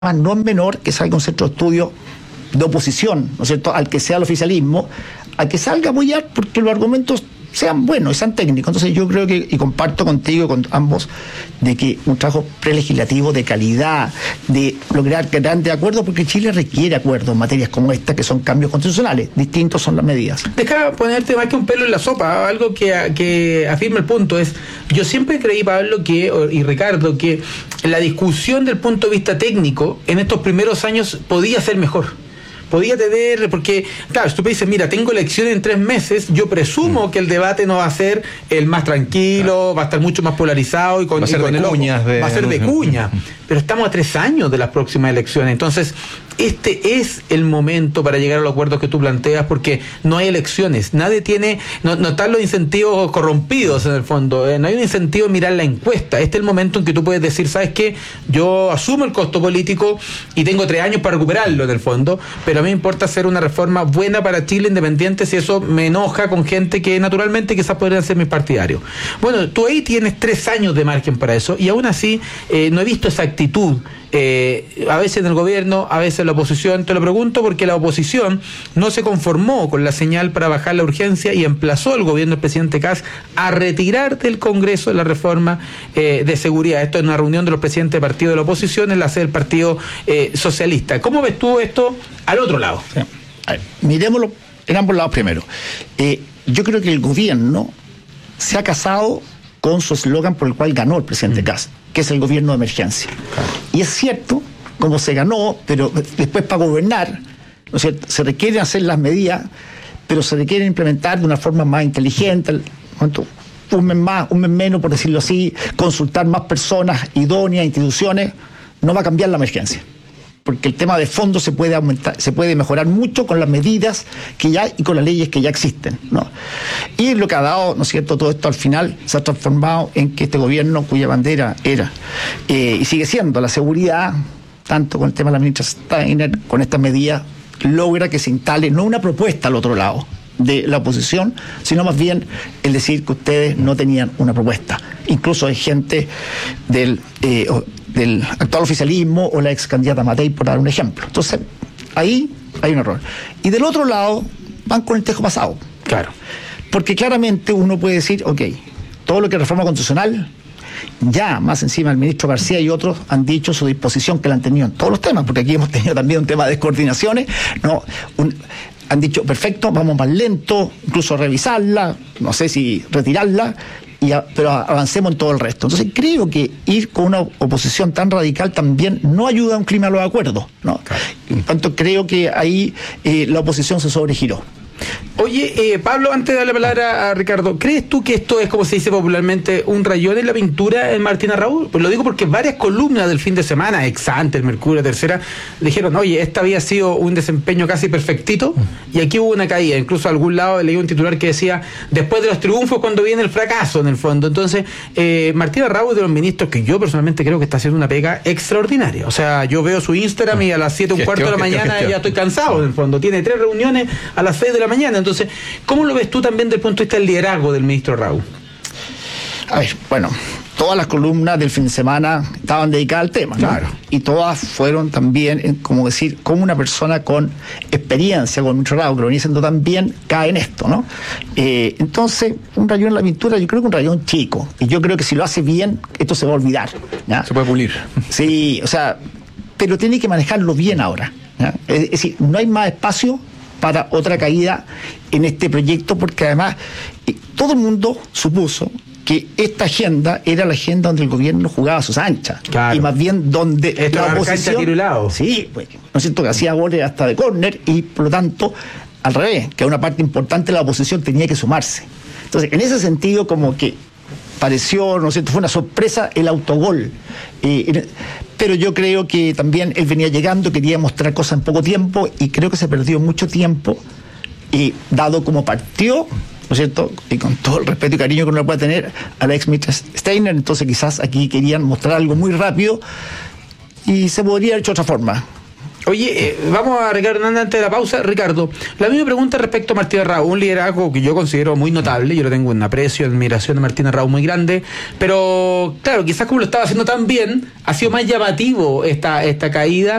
no es menor que salga un centro de estudio de oposición, ¿no es cierto?, al que sea el oficialismo, a que salga a apoyar porque los argumentos sean buenos, sean técnicos. Entonces yo creo que, y comparto contigo y con ambos, de que un trabajo prelegislativo de calidad, de lograr grandes acuerdos, porque Chile requiere acuerdos en materias como esta, que son cambios constitucionales, distintos son las medidas. Deja ponerte más que un pelo en la sopa, algo que afirma el punto es, yo siempre creí, Pablo, y Ricardo, que la discusión del punto de vista técnico en estos primeros años podía ser mejor. Podía tener, porque, claro, si tú me dices, mira, tengo elecciones en 3 meses, yo presumo que el debate no va a ser el más tranquilo, va a estar mucho más polarizado y con, va a ser con de el cuñas. va a ser de cuña. Pero estamos a 3 años de las próximas elecciones. Entonces, este es el momento para llegar a los acuerdos que tú planteas, porque no hay elecciones. Nadie tiene, no están los incentivos corrompidos en el fondo. No hay un incentivo en mirar la encuesta. Este es el momento en que tú puedes decir, ¿sabes qué? Yo asumo el costo político y tengo 3 años para recuperarlo en el fondo, pero a mí me importa hacer una reforma buena para Chile, independiente si eso me enoja con gente que naturalmente quizás podrían ser mis partidarios. Bueno, tú ahí tienes 3 años de margen para eso, y aún así no he visto esa actitud. A veces en el gobierno, a veces en la oposición. Te lo pregunto porque la oposición no se conformó con la señal para bajar la urgencia y emplazó al gobierno del presidente Kast a retirar del Congreso la reforma de seguridad. Esto es una reunión de los presidentes de partido de la oposición en la sede del Partido Socialista. ¿Cómo ves tú esto al otro lado? Sí. A ver, miremoslo en ambos lados primero. Yo creo que el gobierno se ha casado con su eslogan por el cual ganó el presidente Kast, que es el gobierno de emergencia. Y es cierto, como se ganó, pero después para gobernar, ¿no es cierto?, se requieren hacer las medidas, pero se requieren implementar de una forma más inteligente, un mes más, un mes menos, por decirlo así, consultar más personas idóneas, instituciones, no va a cambiar la emergencia. Porque el tema de fondo se puede aumentar, se puede mejorar mucho con las medidas que ya y con las leyes que ya existen, ¿no? Y lo que ha dado, ¿no es cierto?, todo esto al final se ha transformado en que este gobierno, cuya bandera era y sigue siendo la seguridad, tanto con el tema de la ministra Steiner, con estas medidas, logra que se instale no una propuesta al otro lado de la oposición, sino más bien el decir que ustedes no tenían una propuesta. Incluso hay gente del actual oficialismo o la ex candidata Matei, por dar un ejemplo. Entonces, ahí hay un error. Y del otro lado, van con el tejo pasado. Claro. Porque claramente uno puede decir, ok, todo lo que es reforma constitucional, ya más encima el ministro García y otros han dicho su disposición, que la han tenido en todos los temas, porque aquí hemos tenido también un tema de descoordinaciones, ¿no? Han dicho, perfecto, vamos más lento, incluso revisarla, no sé si retirarla, pero avancemos en todo el resto. Entonces creo que ir con una oposición tan radical también no ayuda a un clima de los acuerdos, ¿no? Claro. En tanto, creo que ahí la oposición se sobregiró. Oye, Pablo, antes de darle la palabra a Ricardo, ¿crees tú que esto es, como se dice popularmente, un rayón en la pintura en Martín Arrau? Pues lo digo porque varias columnas del fin de semana, ex ante, el Mercurio, Tercera, dijeron, oye, esta había sido un desempeño casi perfectito, y aquí hubo una caída. Incluso a algún lado leí un titular que decía, después de los triunfos cuando viene el fracaso, en el fondo. Entonces, Martín Arrau es de los ministros que yo personalmente creo que está haciendo una pega extraordinaria. O sea, yo veo su Instagram y a las 7:15 de la mañana ya estoy cansado, en el fondo. Tiene 3 reuniones a las 6 de la mañana. Entonces, ¿cómo lo ves tú también desde el punto de vista del liderazgo del ministro Arrau? A ver, bueno, todas las columnas del fin de semana estaban dedicadas al tema, ¿no? Claro. Y todas fueron también, como decir, como una persona con experiencia, con el ministro Arrau, que lo venía haciendo tan bien, cae en esto, ¿no? Entonces, un rayón en la pintura, yo creo que un rayón chico. Y yo creo que si lo hace bien, esto se va a olvidar, ¿ya? Se puede pulir. Sí, o sea, pero tiene que manejarlo bien ahora, ¿ya? Es decir, no hay más espacio para otra caída en este proyecto, porque además todo el mundo supuso que esta agenda era la agenda donde el gobierno jugaba a sus anchas, claro, y más bien donde la oposición, sí, pues, ¿no es cierto?, que hacía goles hasta de córner, y por lo tanto, al revés, que una parte importante de la oposición tenía que sumarse. Entonces, en ese sentido, como que pareció, ¿no es cierto?, fue una sorpresa el autogol. Pero yo creo que también él venía llegando, quería mostrar cosas en poco tiempo, y creo que se perdió mucho tiempo, dado como partió, ¿no es cierto?, y con todo el respeto y cariño que uno puede tener a la ex ministra Steiner. Entonces quizás aquí querían mostrar algo muy rápido y se podría haber hecho de otra forma. Oye, vamos a Ricardo Hernández antes de la pausa. Ricardo, la misma pregunta respecto a Martínez Raúl, un liderazgo que yo considero muy notable, yo lo tengo en aprecio, en admiración de Martínez Raúl muy grande, pero claro, quizás como lo estaba haciendo tan bien, ha sido más llamativo esta caída